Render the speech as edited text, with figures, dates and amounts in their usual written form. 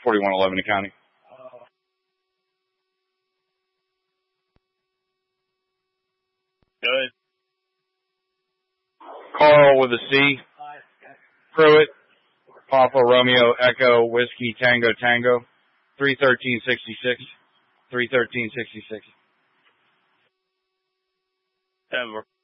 4111 County. Good. Carl with a C. Pruitt. Papa Romeo Echo Whiskey Tango Tango. 31366. 31366. Denver.